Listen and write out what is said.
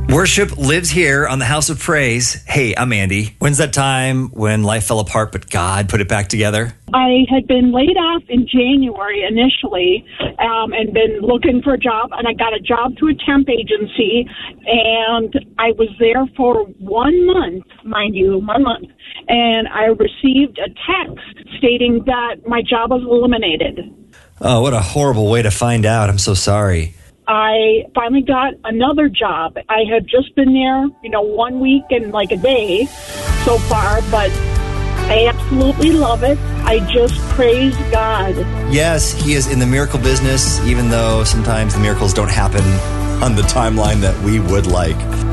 Worship lives here on the House of Praise. Hey, I'm Andy. When's that time when life fell apart, but God put it back together? I had been laid off in January initially and been looking for a job, and I got a job through a temp agency, and I was there for 1 month, mind you, 1 month, and I received a text stating that my job was eliminated. Oh, what a horrible way to find out. I'm so sorry. I finally got another job. I have just been there, 1 week and like a day so far, but I absolutely love it. I just praise God. Yes, he is in the miracle business, even though sometimes the miracles don't happen on the timeline that we would like.